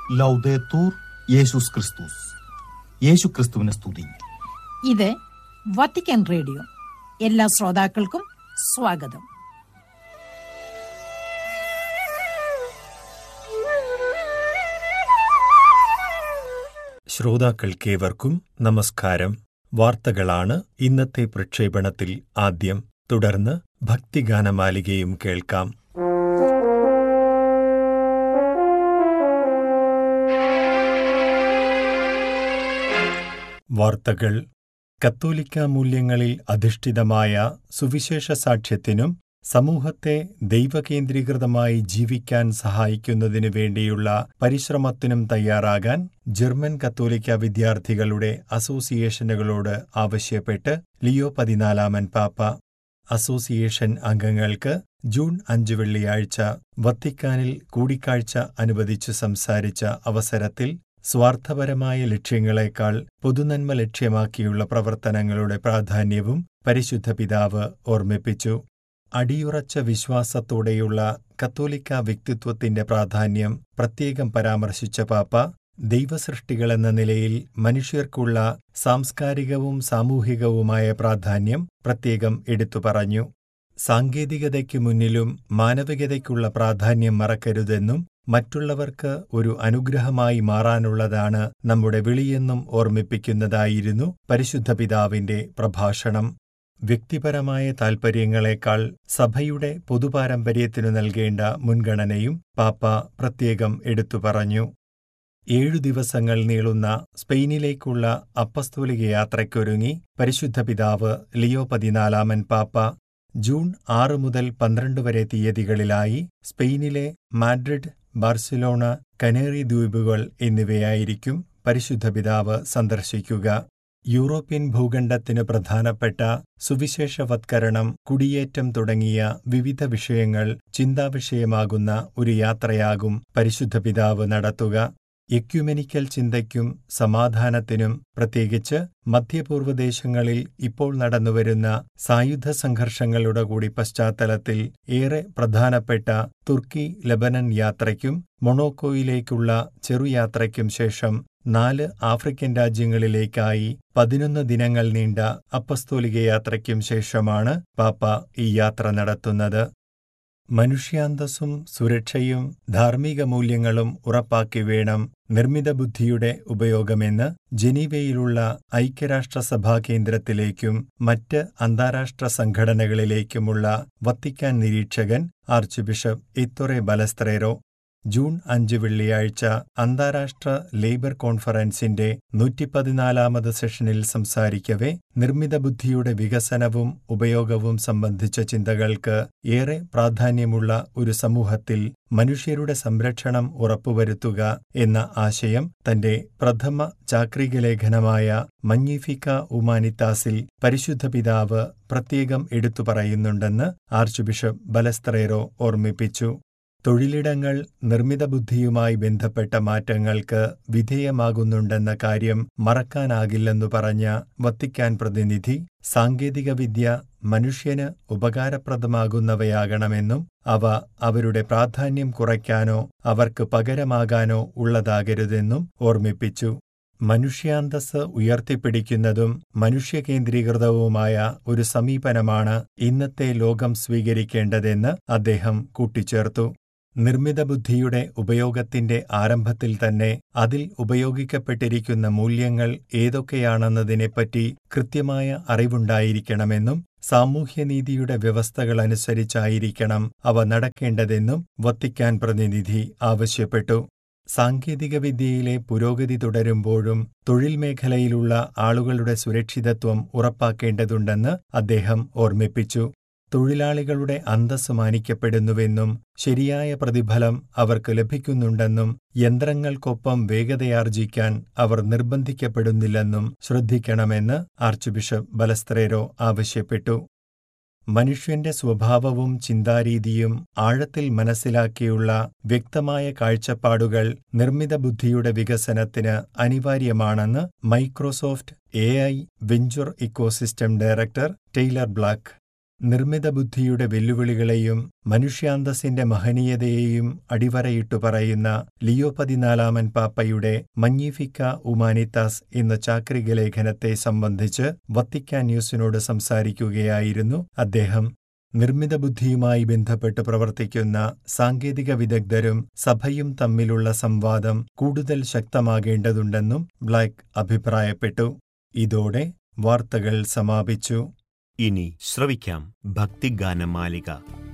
ലൗദേത്തൂർ യേശുസ് ക്രിസ്തുസ്. യേശു ക്രിസ്തുവിനെ സ്തുതി. ഇത് വത്തിക്കാൻ റേഡിയോ. എല്ലാ ശ്രോതാക്കൾക്കും സ്വാഗതം. ശ്രോതാക്കൾക്കേവർക്കും നമസ്കാരം. വാർത്തകളാണ് ഇന്നത്തെ പ്രക്ഷേപണത്തിൽ ആദ്യം. തുടർന്ന് ഭക്തിഗാനമാലികയും കേൾക്കാം. വാർത്തകൾ. കത്തോലിക്ക മൂല്യങ്ങളിൽ അധിഷ്ഠിതമായ സുവിശേഷ സാക്ഷ്യത്തിനും സമൂഹത്തെ ദൈവകേന്ദ്രീകൃതമായി ജീവിക്കാൻ സഹായിക്കുന്നതിനു വേണ്ടിയുള്ള പരിശ്രമത്തിനും തയ്യാറാകാൻ ജർമ്മൻ കത്തോലിക്ക വിദ്യാർത്ഥികളുടെ അസോസിയേഷനുകളോട് ആവശ്യപ്പെട്ട് ലിയോ 14 പാപ്പ. അസോസിയേഷൻ അംഗങ്ങൾക്ക് ജൂൺ 5 വെള്ളിയാഴ്ച വത്തിക്കാനിൽ കൂടിക്കാഴ്ച അനുവദിച്ച് സംസാരിച്ച അവസരത്തിൽ സ്വാർത്ഥപരമായ ലക്ഷ്യങ്ങളെക്കാൾ പൊതുനന്മ ലക്ഷ്യമാക്കിയുള്ള പ്രവർത്തനങ്ങളുടെ പ്രാധാന്യവും പരിശുദ്ധ പിതാവ് ഓർമ്മിപ്പിച്ചു. അടിയുറച്ച വിശ്വാസത്തോടെയുള്ള കത്തോലിക്ക വ്യക്തിത്വത്തിന്റെ പ്രാധാന്യം പ്രത്യേകം പരാമർശിച്ച പാപ്പ, ദൈവസൃഷ്ടികളെന്ന നിലയിൽ മനുഷ്യർക്കുള്ള സാംസ്കാരികവും സാമൂഹികവുമായ പ്രാധാന്യം പ്രത്യേകം എടുത്തു പറഞ്ഞു. സാങ്കേതികതയ്ക്കു മുന്നിലും മാനവികതയ്ക്കുള്ള പ്രാധാന്യം മറക്കരുതെന്നും മറ്റുള്ളവർക്ക് ഒരു അനുഗ്രഹമായി മാറാനുള്ളതാണ് നമ്മുടെ വിളിയെന്നും ഓർമ്മിപ്പിക്കുന്നതായിരുന്നു പരിശുദ്ധ പിതാവിന്റെ പ്രഭാഷണം. വ്യക്തിപരമായ താൽപര്യങ്ങളെക്കാൾ സഭയുടെ പൊതുപാരമ്പര്യത്തിനു നൽകേണ്ട മുൻഗണനയും പാപ്പ പ്രത്യേകം എടുത്തു പറഞ്ഞു. 7 ദിവസങ്ങൾ നീളുന്ന സ്പെയിനിലേക്കുള്ള അപ്പസ്തോലിക യാത്രയ്ക്കൊരുങ്ങി പരിശുദ്ധ പിതാവ് ലിയോ 14 പാപ്പ. ജൂൺ 6 മുതൽ 12 വരെ തീയതികളിലായി സ്പെയിനിലെ മാഡ്രിഡ്, ബാർസിലോണ, കനേറി ദ്വീപുകൾ എന്നിവയായിരിക്കും പരിശുദ്ധ പിതാവ് സന്ദർശിക്കുക. യൂറോപ്യൻ ഭൂഖണ്ഡത്തിന് പ്രധാനപ്പെട്ട സുവിശേഷവത്കരണം, കുടിയേറ്റം തുടങ്ങിയ വിവിധ വിഷയങ്ങൾ ചിന്താവിഷയമാകുന്ന ഒരു യാത്രയാകും പരിശുദ്ധ പിതാവ് നടത്തുക. എക്യുമെനിക്കൽ ചിന്തയ്ക്കും സമാധാനത്തിനും, പ്രത്യേകിച്ച് മധ്യപൂർവ്വദേശങ്ങളിൽ ഇപ്പോൾ നടന്നുവരുന്ന സായുധ സംഘർഷങ്ങളുടെ കൂടി പശ്ചാത്തലത്തിൽ ഏറെ പ്രധാനപ്പെട്ട തുർക്കി ലബനൻ യാത്രയ്ക്കും മൊണോക്കോയിലേക്കുള്ള ചെറുയാത്രയ്ക്കും ശേഷം 4 ആഫ്രിക്കൻ രാജ്യങ്ങളിലേക്കായി 11 ദിനങ്ങൾ നീണ്ട അപ്പസ്തോലിക യാത്രയ്ക്കും ശേഷമാണ് പാപ്പ ഈ യാത്ര നടത്തുന്നത്. മനുഷ്യാന്തസ്സും സുരക്ഷയും ധാർമ്മിക മൂല്യങ്ങളും ഉറപ്പാക്കി വേണം നിർമ്മിത ബുദ്ധിയുടെ ഉപയോഗമെന്ന് ജനീവയിലുള്ള ഐക്യരാഷ്ട്രസഭാ കേന്ദ്രത്തിലേക്കും മറ്റ് അന്താരാഷ്ട്ര സംഘടനകളിലേക്കുമുള്ള വത്തിക്കാൻ നിരീക്ഷകൻ ആർച്ച് ബിഷപ്പ് ഇത്തോറെ ബലസ്ത്രേരോ ജൂൺ 5 വെള്ളിയാഴ്ച അന്താരാഷ്ട്ര ലേബർ കോൺഫറൻസിന്റെ 114ാമത് സെഷനിൽ സംസാരിക്കവെ നിർമ്മിത ബുദ്ധിയുടെ വികസനവും ഉപയോഗവും സംബന്ധിച്ച ചിന്തകൾക്ക് ഏറെ പ്രാധാന്യമുള്ള ഒരു സമൂഹത്തിൽ മനുഷ്യരുടെ സംരക്ഷണം ഉറപ്പുവരുത്തുക എന്ന ആശയം തന്റെ പ്രഥമ ചാക്രിക ലേഖനമായ മഗ്നിഫിക്ക ഹ്യൂമാനിത്താസിൽ പരിശുദ്ധ പിതാവ് പ്രത്യേകം എടുത്തു പറയുന്നുണ്ടെന്ന് ആർച്ച് ബിഷപ്പ് ബലസ്ത്രേരോ ഓർമ്മിപ്പിച്ചു. തൊഴിലിടങ്ങൾ നിർമ്മിത ബുദ്ധിയുമായി ബന്ധപ്പെട്ട മാറ്റങ്ങൾക്ക് വിധേയമാകുന്നുണ്ടെന്ന കാര്യം മറക്കാനാകില്ലെന്നു പറഞ്ഞ വത്തിക്കാൻ പ്രതിനിധി, സാങ്കേതികവിദ്യ മനുഷ്യന് ഉപകാരപ്രദമാകുന്നവയാകണമെന്നും അവ അവരുടെ പ്രാധാന്യം കുറയ്ക്കാനോ അവർക്ക് പകരമാകാനോ ഉള്ളതാകരുതെന്നും ഓർമ്മിപ്പിച്ചു. മനുഷ്യാന്തസ്സ് ഉയർത്തിപ്പിടിക്കുന്നതും മനുഷ്യകേന്ദ്രീകൃതവുമായ ഒരു സമീപനമാണ് ഇന്നത്തെ ലോകം സ്വീകരിക്കേണ്ടതെന്ന് അദ്ദേഹം കൂട്ടിച്ചേർത്തു. നിർമ്മിത ബുദ്ധിയുടെ ഉപയോഗത്തിന്റെ ആരംഭത്തിൽ തന്നെ അതിൽ ഉപയോഗിക്കപ്പെട്ടിരിക്കുന്ന മൂല്യങ്ങൾ ഏതൊക്കെയാണെന്നതിനെപ്പറ്റി കൃത്യമായ അറിവുണ്ടായിരിക്കണമെന്നും സാമൂഹ്യനീതിയുടെ വ്യവസ്ഥകളനുസരിച്ചായിരിക്കണം അവ നടക്കേണ്ടതെന്നും വത്തിക്കാൻ പ്രതിനിധി ആവശ്യപ്പെട്ടു. സാങ്കേതികവിദ്യയിലെ പുരോഗതി തുടരുമ്പോഴും തൊഴിൽ മേഖലയിലുള്ള ആളുകളുടെ സുരക്ഷിതത്വം ഉറപ്പാക്കേണ്ടതുണ്ടെന്ന് അദ്ദേഹം ഓർമ്മിപ്പിച്ചു. തൊഴിലാളികളുടെ അന്തസ്സ് മാനിക്കപ്പെടുന്നുവെന്നും ശരിയായ പ്രതിഫലം അവർക്ക് ലഭിക്കുന്നുണ്ടെന്നും യന്ത്രങ്ങൾക്കൊപ്പം വേഗതയാർജിക്കാൻ അവർ നിർബന്ധിക്കപ്പെടുന്നില്ലെന്നും ശ്രദ്ധിക്കണമെന്ന് ആർച്ച് ബിഷപ്പ് ബലസ്ത്രേരോ ആവശ്യപ്പെട്ടു. മനുഷ്യന്റെ സ്വഭാവവും ചിന്താരീതിയും ആഴത്തിൽ മനസ്സിലാക്കിയുള്ള വ്യക്തമായ കാഴ്ചപ്പാടുകൾ നിർമ്മിത ബുദ്ധിയുടെ വികസനത്തിന് അനിവാര്യമാണെന്ന് Microsoft AI venture ecosystem director Taylor black നിർമ്മിത ബുദ്ധിയുടെ വെല്ലുവിളികളെയും മനുഷ്യാന്തസ്സിന്റെ മഹനീയതയെയും അടിവരയിട്ടു പറയുന്ന ലിയോ 14 പാപ്പയുടെ മഗ്നിഫിക്ക ഹ്യൂമാനിത്താസ് എന്ന ചാക്രിക ലേഖനത്തെ സംബന്ധിച്ച് വത്തിക്കാൻ ന്യൂസിനോട് സംസാരിക്കുകയായിരുന്നു അദ്ദേഹം. നിർമ്മിത ബുദ്ധിയുമായി ബന്ധപ്പെട്ട് പ്രവർത്തിക്കുന്ന സാങ്കേതിക വിദഗ്ധരും സഭയും തമ്മിലുള്ള സംവാദം കൂടുതൽ ശക്തമാകേണ്ടതുണ്ടെന്നും ബ്ലാക്ക് അഭിപ്രായപ്പെട്ടു. ഇതോടെ വാർത്തകൾ സമാപിച്ചു. ഇനി ശ്രവിക്കാം ഭക്തിഗാനമാലിക.